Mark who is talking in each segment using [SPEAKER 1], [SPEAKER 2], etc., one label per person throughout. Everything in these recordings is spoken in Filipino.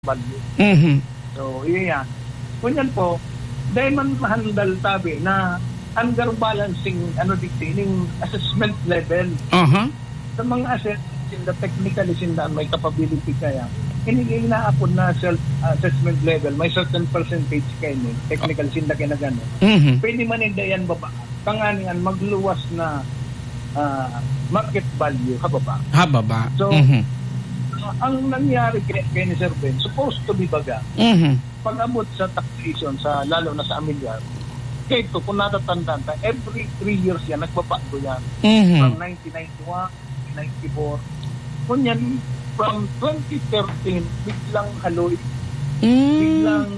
[SPEAKER 1] value.
[SPEAKER 2] Mhm.
[SPEAKER 1] So, yan. Kunyan po, dahil man mahandal tabi na under balancing dictating assessment level. Sa mga assets in the technically sindan may capability kaya inaapod na self-assessment level may certain percentage kayo technical sinda kaya na gano'n. Pwede man hindi yan baba. Kanganian magluwas na market value hababa. So, ang nangyari kay ni Sir Ben, supposed to be baga. Pag-abot sa taxation, lalo na sa amilyar, kaya ito, kung natatandaan ta, every 3 years yan, nagbabago yan. From 1991, 1994. Kunyan, from 2013, biglang haloy. Biglang,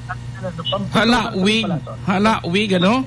[SPEAKER 2] Halawig, ano?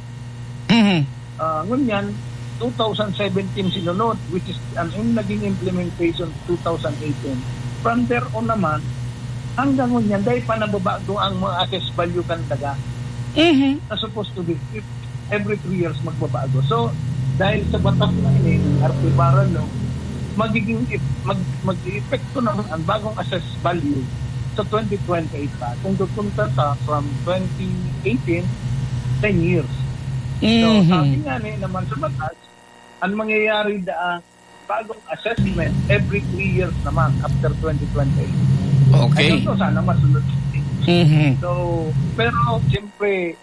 [SPEAKER 1] Ngunyan, 2017 sinunod, which is naging implementation 2018. From there on naman, hanggang ngunyan, dahil pa nababago ang mga assess value kan daga. Na supposed to be every 3 years magbabago. So, dahil sa batas na ini, RP Barral, magiging mag-epekto naman ang bagong assess value sa 2028 pa. Kung tutunta ta from 2018, 10 years. So, sabi nga naman sa batas, ang mangyayari bagong assessment every 3 years naman after 2028.
[SPEAKER 2] Okay.
[SPEAKER 1] Ayun to, sana masunod. So, pero siyempre,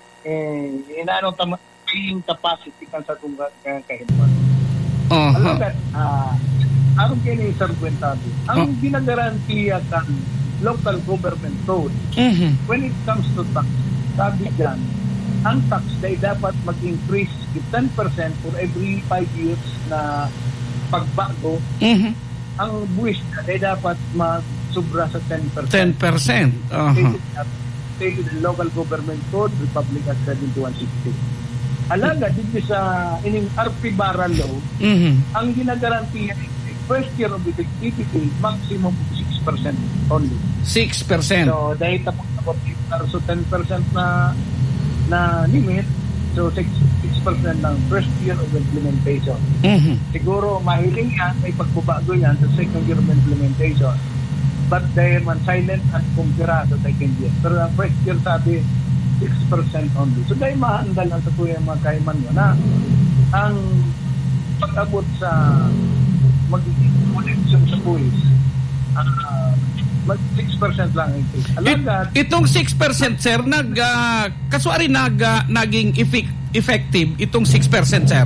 [SPEAKER 1] paying capacity kan sa itong kahinuan. Alagat, aron kayo ni Sir Buentabi, ang ginagarantiya kan local government code, when it comes to tax, sabi dyan, ang tax ay dapat mag-increase 10% for every 5 years na pagbago. Ang buwis ay dapat sobra sa 10%.
[SPEAKER 2] 10%.
[SPEAKER 1] Stated in Local Government Code, Republic Act 7160. Alaga, dito sa ining RP Barral Law, ang ginagarantiya first year of effectivity, maximum 6% only.
[SPEAKER 2] 6%.
[SPEAKER 1] So, dahil tapos na so 10% na limit, so 6% ng first year of implementation. Siguro, mahiling yan, may pagbabago yan sa second year of implementation. But they man silent at kumpira sa second year. Pero ang first year sabi, 6% only. So dahil mahandal lang sa tuyang mga kaiman mo na ang pag-abot sa magiging connection sa buwis, 6% lang ito.
[SPEAKER 2] Itong 6%, sir, kasuari naging effective itong 6%, sir?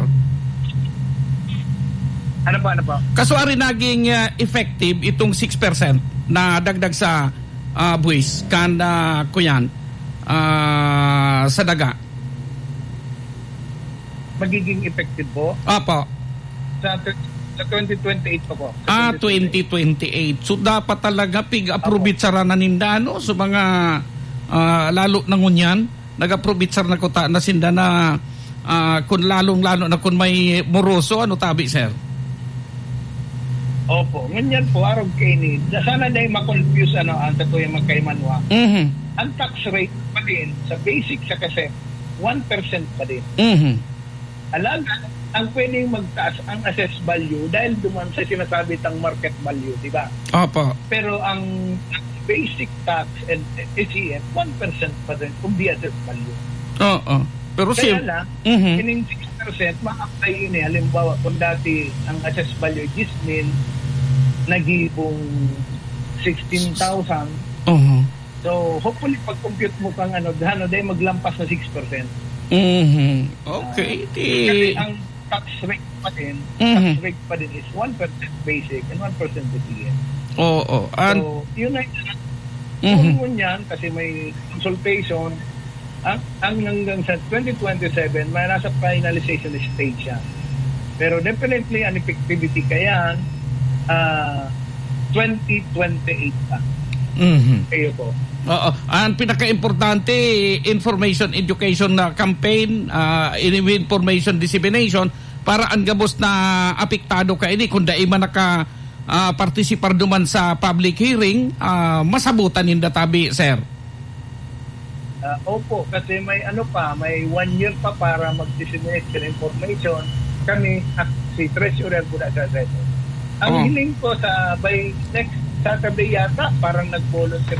[SPEAKER 1] Ano pa?
[SPEAKER 2] Kasuari naging effective itong 6% na dagdag sa buwis kan kuyan sa daga.
[SPEAKER 1] Magiging effective po?
[SPEAKER 2] Apo.
[SPEAKER 1] Sa 2028 pa po.
[SPEAKER 2] 2028. So dapat talaga pig-approve sa rananindano so mga lalo na ngunyan nag-approve sa na kuta na sinda na kung lalong-lalo na kung may moroso tabi, sir?
[SPEAKER 1] Opo, ganyan po, araw kayo ni. Sana dahil ma-confuse ang tato yung magkaimanwa. Ang tax rate pa din, sa basic sa kasi, 1% pa din. Alaga, ang pwedeng magtaas ang assess value dahil duman sa sinasabi tang market value, di ba?
[SPEAKER 2] Opo.
[SPEAKER 1] Pero ang basic tax and SEM, 1% pa din kung di assess value.
[SPEAKER 2] Oo. Pero
[SPEAKER 1] kaya lang, kining 6% ma-apply yun halimbawa kung dati ang assess value 10,000 nagibong 16,000. So hopefully pag compute mo kang dahil maglampas na 6%.
[SPEAKER 2] Okay.
[SPEAKER 1] Kasi ang tax rate pa din is 1% basic and 1% SEM.
[SPEAKER 2] Oo.
[SPEAKER 1] So yun ay kung yan kasi may consultation ang hanggang sa 2027 may nasa finalization stage siya. Pero definitely an effectivity kaya 2028 pa. Kayo po.
[SPEAKER 2] Oo. Ang pinaka-importante information education na campaign, information dissemination para ang gabos na apektado ka ini kung dai man naka participar duman sa public hearing, masabutan in databi, sir.
[SPEAKER 1] Opo, kasi may may 1 year pa para mag-disseminate ng information. Kami, si Treasurer po na sa Seto. Ang hiling ko by next Saturday yata, parang nag-volunteer